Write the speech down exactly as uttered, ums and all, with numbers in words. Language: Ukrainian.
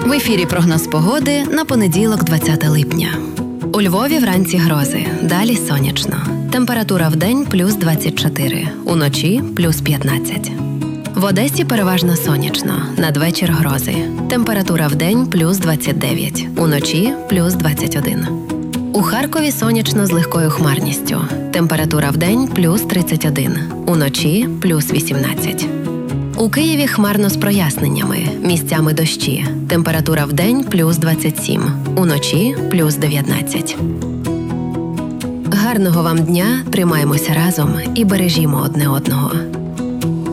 В ефірі прогноз погоди на понеділок, двадцяте липня. У Львові вранці грози, далі сонячно. Температура вдень – плюс двадцять чотири, уночі – плюс п'ятнадцять. В Одесі переважно сонячно, надвечір грози. Температура вдень – плюс двадцять дев'ять, уночі – плюс двадцять один. У Харкові сонячно з легкою хмарністю. Температура вдень – плюс тридцять один, уночі – плюс вісімнадцять. У Києві хмарно з проясненнями, місцями дощі. Температура вдень – плюс двадцять сім, уночі – плюс дев'ятнадцять. Гарного вам дня, тримаємося разом і бережімо одне одного.